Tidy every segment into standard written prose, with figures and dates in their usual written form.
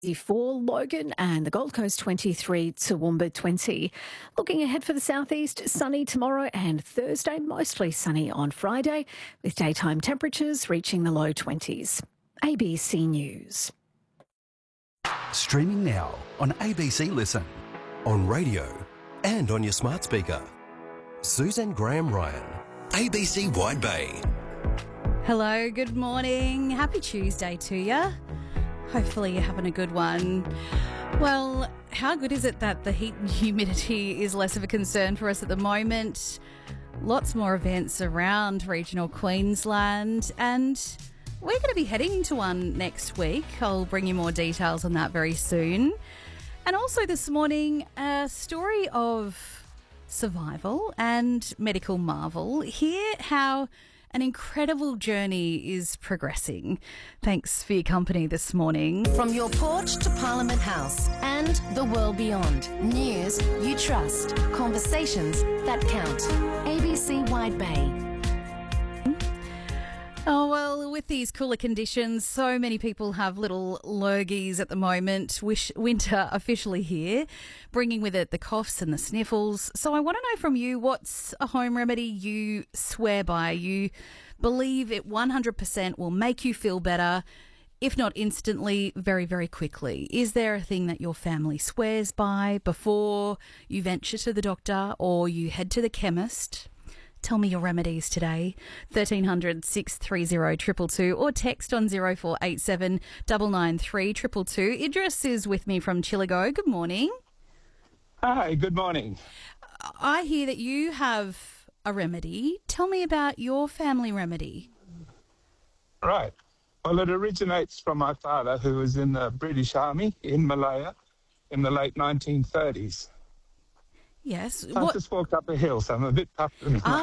4 Logan and the Gold Coast 23, Toowoomba 20. Looking ahead for the southeast, sunny tomorrow and Thursday, mostly sunny on Friday, with daytime temperatures reaching the low 20s. ABC News. Streaming now on ABC Listen, on radio and on your smart speaker. Suzanne Graham-Ryan, ABC Wide Bay. Hello, good morning. Happy Tuesday to you. Hopefully you're having a good one. Well, how good is it that the heat and humidity is less of a concern for us at the moment? Lots more events around regional Queensland, and we're going to be heading to one next week. I'll bring you more details on that very soon. And also this morning, a story of survival and medical marvel. Hear how an incredible journey is progressing. Thanks for your company this morning. From your porch to Parliament House and the world beyond. News you trust. Conversations that count. ABC Wide Bay. Oh, well, with these cooler conditions, so many people have little lurgies at the moment. Winter officially here, bringing with it the coughs and the sniffles. So I want to know from you, what's a home remedy you swear by? You believe it 100% will make you feel better, if not instantly, very, very quickly. Is there a thing that your family swears by before you venture to the doctor or you head to the chemist? Tell me your remedies today. 1300 630 222 or text on 0487 993 222. Idris is with me from Chillagoe. Good morning. Hi, good morning. I hear that you have a remedy. Tell me about your family remedy. Right. Well, it originates from my father, who was in the British Army in Malaya in the late 1930s. Yes. I just walked up a hill, so I'm a bit puffed.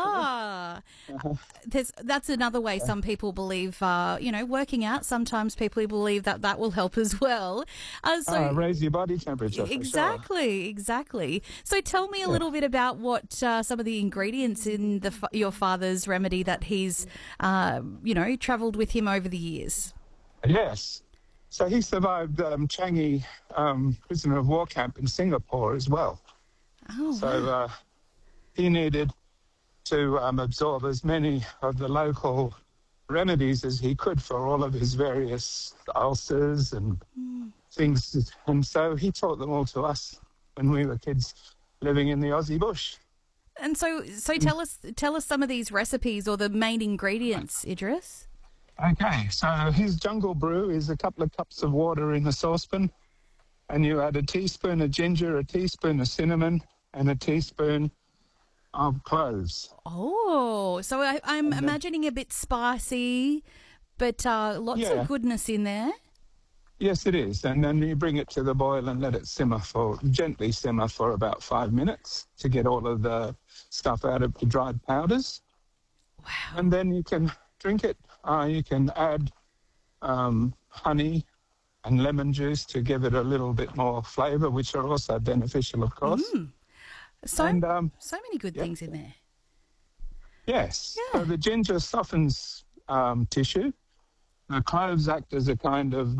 That's another way some people believe, working out. Sometimes people believe that will help as well. Raise your body temperature. Exactly. So tell me a little bit about what some of the ingredients in your father's remedy that he's, travelled with him over the years. Yes. So he survived Changi prisoner of war camp in Singapore as well. Oh, so he needed to absorb as many of the local remedies as he could for all of his various ulcers and things. And so he taught them all to us when we were kids living in the Aussie bush. And so tell us some of these recipes or the main ingredients, Idris. Okay, so his jungle brew is a couple of cups of water in a saucepan, and you add a teaspoon of ginger, a teaspoon of cinnamon, and a teaspoon of cloves. Oh, so I'm imagining a bit spicy, but lots of goodness in there. Yes, it is. And then you bring it to the boil and let it gently simmer for about 5 minutes to get all of the stuff out of the dried powders. Wow. And then you can drink it. You can add honey and lemon juice to give it a little bit more flavour, which are also beneficial, of course. So many good things in there. Yes. Yeah. So the ginger softens tissue. The cloves act as a kind of,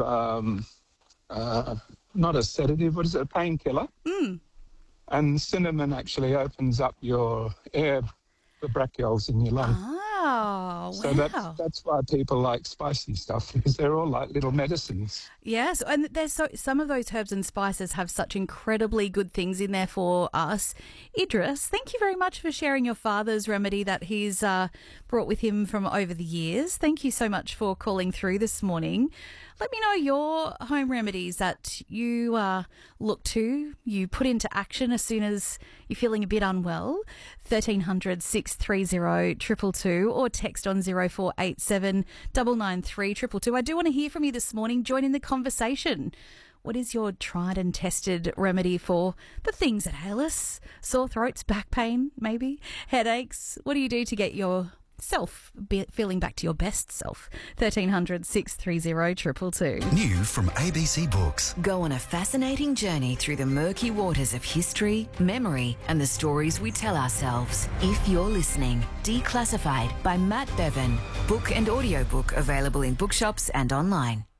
not a sedative, a painkiller. And cinnamon actually opens up your the bronchioles in your lung. Oh, so wow. that's why people like spicy stuff, because they're all like little medicines. Yes, and there's some of those herbs and spices have such incredibly good things in there for us. Idris, thank you very much for sharing your father's remedy that he's brought with him from over the years. Thank you so much for calling through this morning. Let me know your home remedies that you look to, you put into action as soon as you're feeling a bit unwell. 1300 630 222 or text on 0487 993 222. I do want to hear from you this morning. Join in the conversation. What is your tried and tested remedy for the things that ail us? Sore throats, back pain, maybe, headaches. What do you do to get your feeling back to your best self? 1300 630 222. New from ABC Books. Go on a fascinating journey through the murky waters of history, memory, and the stories we tell ourselves. If you're listening, Declassified by Matt Bevan. Book and audiobook available in bookshops and online.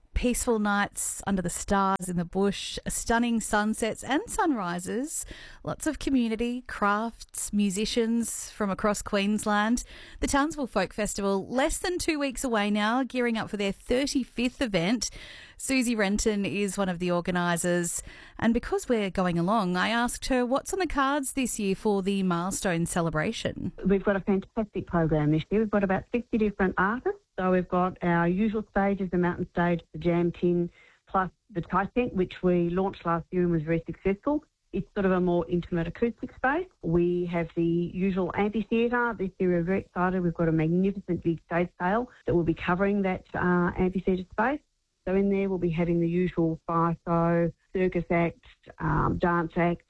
peaceful nights under the stars in the bush, stunning sunsets and sunrises, lots of community, crafts, musicians from across Queensland. The Townsville Folk Festival, less than 2 weeks away now, gearing up for their 35th event. Susie Renton is one of the organisers, and because we're going along, I asked her what's on the cards this year for the milestone celebration. We've got a fantastic program this year. We've got about 60 different artists. So we've got our usual stages, the Mountain Stage, the Jam Tin, plus the Thai Tent, which we launched last year and was very successful. It's sort of a more intimate acoustic space. We have the usual amphitheatre. This year we're very excited. We've got a magnificent big stage sale that will be covering that amphitheatre space. So in there we'll be having the usual fire show, circus acts, dance acts.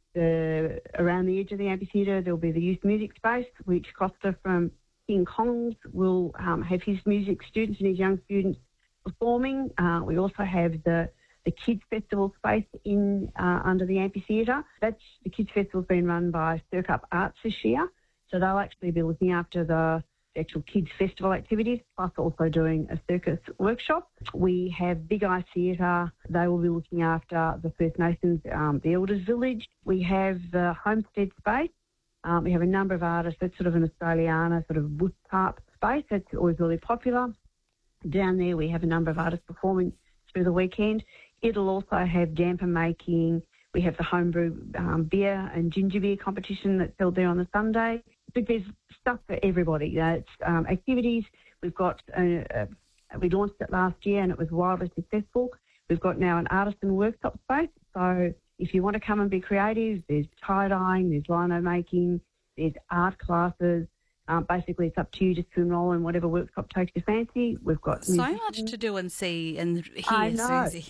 Around the edge of the amphitheatre there'll be the youth music space, which Costa from King Kong's will have his music students and his young students performing. We also have the Kids Festival space in under the amphitheatre. The Kids Festival's been run by Cirque Up Arts this year, so they'll actually be looking after the actual Kids Festival activities, plus also doing a circus workshop. We have Big Eye Theatre. They will be looking after the First Nations, the Elders Village. We have the Homestead space. We have a number of artists. That's sort of an Australiana, sort of bush type space. That's always really popular. Down there we have a number of artists performing through the weekend. It'll also have damper making. We have the homebrew beer and ginger beer competition that's held there on the Sunday. But there's stuff for everybody. It's activities. We've got, we launched it last year and it was wildly successful. We've got now an artisan workshop space. So if you want to come and be creative, there's tie-dyeing, there's lino making, there's art classes. Basically, it's up to you just to enrol in whatever workshop takes your fancy. We've got so much to do and see and hear, I know. Susie.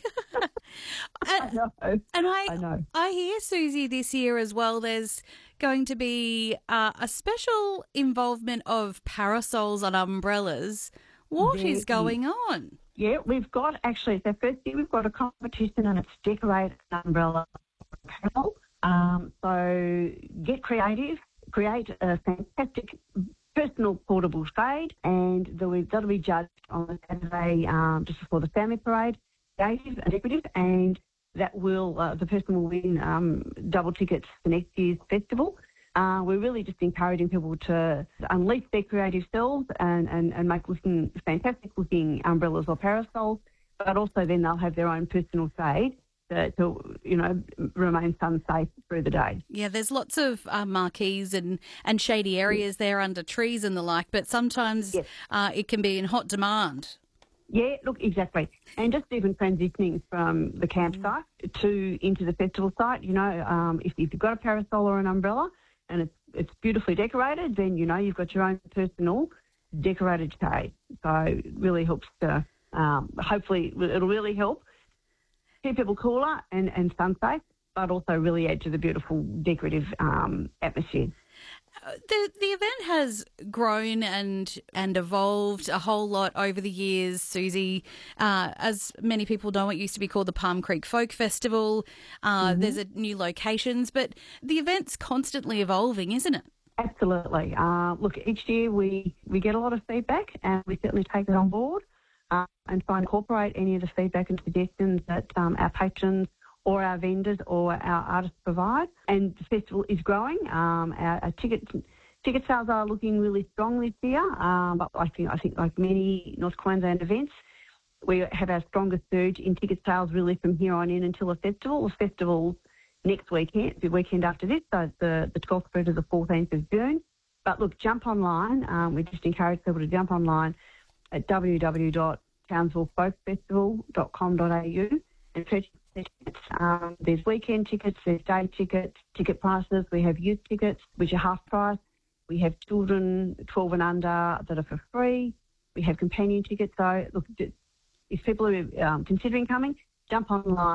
I know. And I know. I hear, Susie, this year as well, there's going to be a special involvement of parasols and umbrellas. What is going on? Yeah, we've got actually, so first year we've got a competition and it's decorated umbrella panel. So get creative, create a fantastic personal portable shade, and that'll be judged on the Saturday just before the family parade, creative and decorative, and that will the person will win double tickets for next year's festival. We're really just encouraging people to unleash their creative selves and make fantastic looking umbrellas or parasols, but also then they'll have their own personal shade to remain sun safe through the day. Yeah, there's lots of marquees and shady areas there under trees and the like, but sometimes it can be in hot demand. Yeah, look, exactly. And just even transitioning from the campsite into the festival site, if you've got a parasol or an umbrella and it's beautifully decorated, then, you've got your own personal decorated shade. So it really helps to, hopefully it'll really help keep people cooler and sun safe, but also really add to the beautiful decorative atmosphere. The event has grown and evolved a whole lot over the years, Susie. As many people know, it used to be called the Palm Creek Folk Festival. There's new locations, but the event's constantly evolving, isn't it? Absolutely. Look, each year we get a lot of feedback and we certainly take it on board and try and incorporate any of the feedback and suggestions that our patrons or our vendors or our artists provide. And the festival is growing. Our ticket sales are looking really strong this year. But I think like many North Queensland events, we have our strongest surge in ticket sales really from here on in until the festival. The festival's next weekend, the weekend after this, so the 12th through to the 14th of June. But look, jump online. We just encourage people to jump online at www.townsvillefolkfestival.com.au and purchase tickets. There's weekend tickets, there's day tickets, ticket prices. We have youth tickets, which are half price. We have children 12 and under that are for free. We have companion tickets. So, look, if people are considering coming, jump online